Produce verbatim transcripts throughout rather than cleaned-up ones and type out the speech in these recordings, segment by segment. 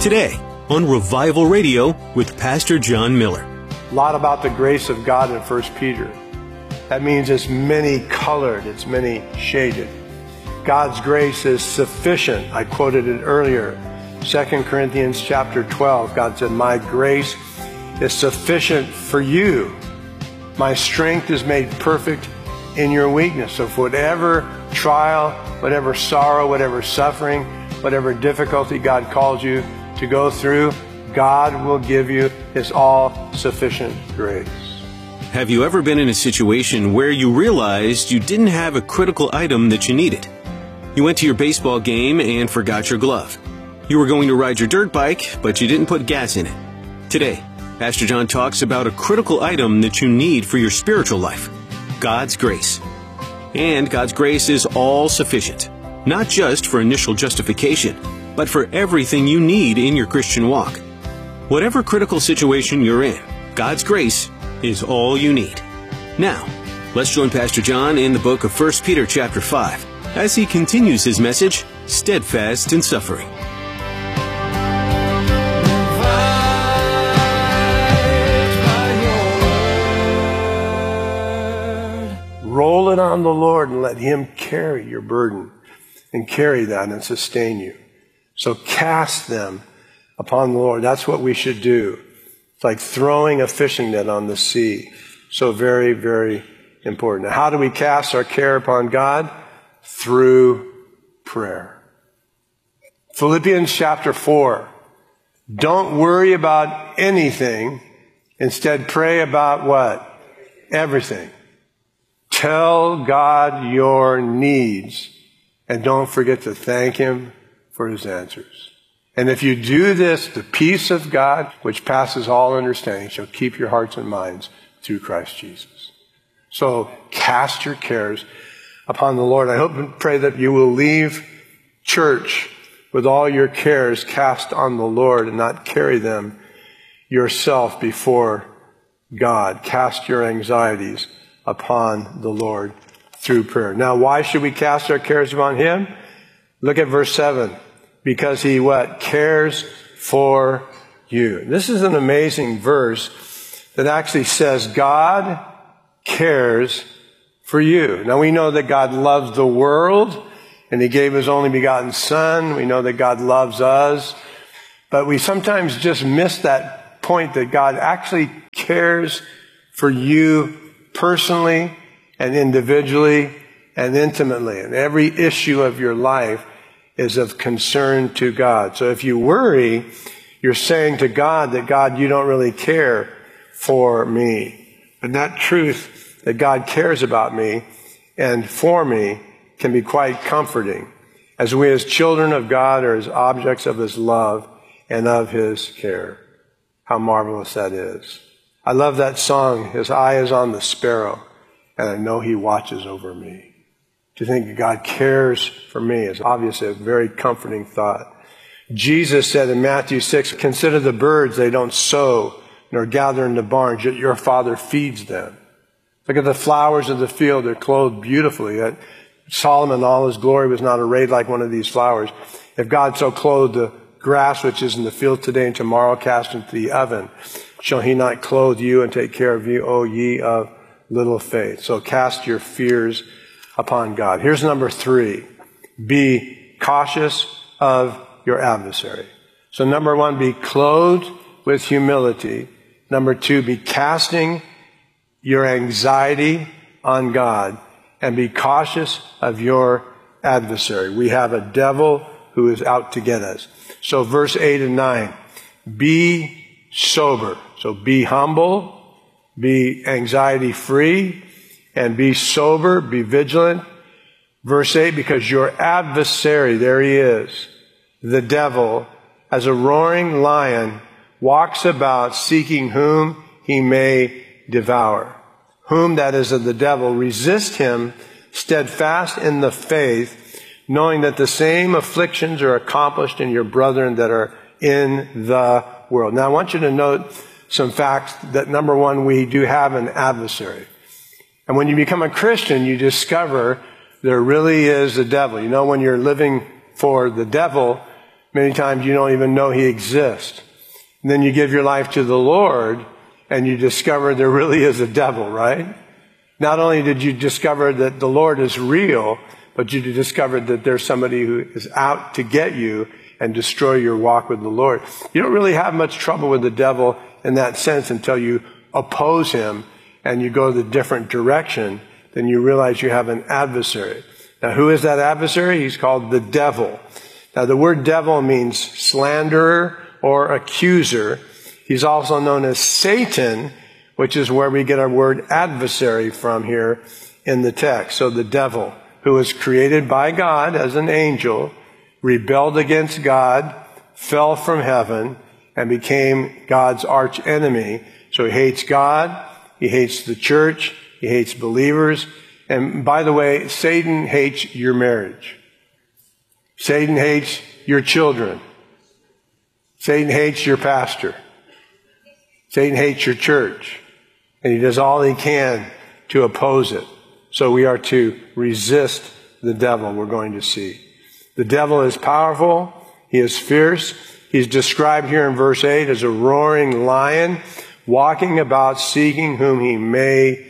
Today on Revival Radio with Pastor John Miller. A lot about the grace of God in First Peter. That means it's many colored, it's many shaded. God's grace is sufficient. I quoted it earlier. Second Corinthians chapter twelve, God said, my grace is sufficient for you. My strength is made perfect in your weakness. So for whatever trial, whatever sorrow, whatever suffering, whatever difficulty God calls you to go through, God will give you His all-sufficient grace. Have you ever been in a situation where you realized you didn't have a critical item that you needed? You went to your baseball game and forgot your glove. You were going to ride your dirt bike, but you didn't put gas in it. Today, Pastor John talks about a critical item that you need for your spiritual life, God's grace. And God's grace is all sufficient, not just for initial justification, but for everything you need in your Christian walk. Whatever critical situation you're in, God's grace is all you need. Now, let's join Pastor John in the book of First Peter chapter five as he continues his message, Steadfast in Suffering. Roll it on the Lord and let Him carry your burden and carry that and sustain you. So cast them upon the Lord. That's what we should do. It's like throwing a fishing net on the sea. So very, very important. Now, how do we cast our care upon God? Through prayer. Philippians chapter four. Don't worry about anything. Instead, pray about what? Everything. Tell God your needs and don't forget to thank Him for His answers. And if you do this, the peace of God, which passes all understanding, shall keep your hearts and minds through Christ Jesus. So cast your cares upon the Lord. I hope and pray that you will leave church with all your cares cast on the Lord and not carry them yourself before God. Cast your anxieties upon the Lord through prayer. Now, why should we cast our cares upon Him? Look at verse seven. Because He what? Cares for you. This is an amazing verse that actually says God cares for you. Now, we know that God loves the world and He gave His only begotten Son. We know that God loves us. But we sometimes just miss that point that God actually cares for you personally and individually and intimately. And every issue of your life is of concern to God. So if you worry, you're saying to God that, God, you don't really care for me. And that truth that God cares about me and for me can be quite comforting as we as children of God are as objects of His love and of His care. How marvelous that is. I love that song, His eye is on the sparrow, and I know He watches over me. To think that God cares for me is obviously a very comforting thought. Jesus said in Matthew six, consider the birds, they don't sow nor gather into barns, yet your Father feeds them. Look at the flowers of the field, they're clothed beautifully. Yet Solomon, in all his glory, was not arrayed like one of these flowers. If God so clothed the grass which is in the field today and tomorrow cast into the oven, shall He not clothe you and take care of you, O ye of little faith? So cast your fears upon God. Here's number three. Be cautious of your adversary. So number one, be clothed with humility. Number two, be casting your anxiety on God. And be cautious of your adversary. We have a devil who is out to get us. So verse eight and nine. Be sober. So be humble. Be anxiety free. And be sober, be vigilant. Verse eight, because your adversary, there he is, the devil, as a roaring lion, walks about seeking whom he may devour. Whom, that is of the devil, resist him, steadfast in the faith, knowing that the same afflictions are accomplished in your brethren that are in the world. Now I want you to note some facts that, number one, we do have an adversary. And when you become a Christian, you discover there really is a devil. You know, when you're living for the devil, Many times you don't even know he exists. And then you give your life to the Lord and you discover there really is a devil, right? Not only did you discover that the Lord is real, but you discovered that there's somebody who is out to get you and destroy your walk with the Lord. You don't really have much trouble with the devil in that sense until you oppose him and you go the different direction. Then you realize you have an adversary. Now, who is that adversary? He's called the devil. Now, the word devil means slanderer or accuser. He's also known as Satan, which is where we get our word adversary from here in the text. So the devil, who was created by God as an angel, rebelled against God, fell from heaven, and became God's arch enemy. So he hates God, he hates the church, he hates believers. And by the way, Satan hates your marriage. Satan hates your children. Satan hates your pastor. Satan hates your church. And he does all he can to oppose it. So we are to resist the devil, we're going to see. The devil is powerful. He is fierce. He's described here in verse eight as a roaring lion, walking about seeking whom he may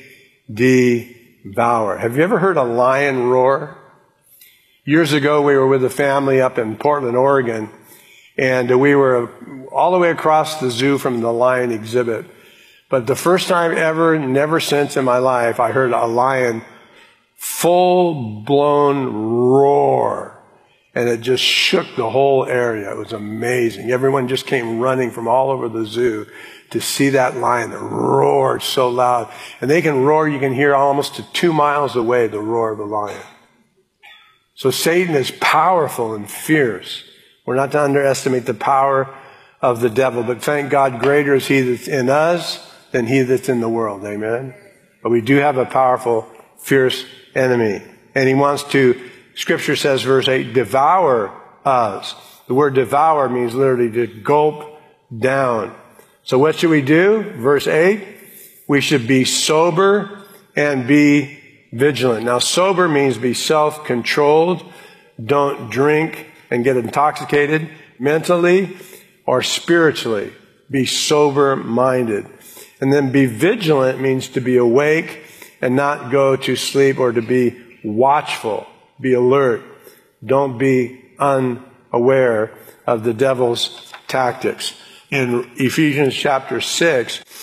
devour. Have you ever heard a lion roar? Years ago, we were with a family up in Portland, Oregon, and we were all the way across the zoo from the lion exhibit. But the first time ever, never since in my life, I heard a lion full-blown roar. And it just shook the whole area. It was amazing. Everyone just came running from all over the zoo to see that lion that roared so loud. And they can roar, you can hear almost to two miles away the roar of the lion. So Satan is powerful and fierce. We're not to underestimate the power of the devil, but thank God greater is he that's in us than he that's in the world. Amen? But we do have a powerful, fierce enemy. And he wants to, Scripture says, verse eight, devour us. The word devour means literally to gulp down. So what should we do? Verse eight, we should be sober and be vigilant. Now, sober means be self-controlled. Don't drink and get intoxicated mentally or spiritually. Be sober-minded. And then be vigilant means to be awake and not go to sleep, or to be watchful. Be alert. Don't be unaware of the devil's tactics. In Ephesians chapter six,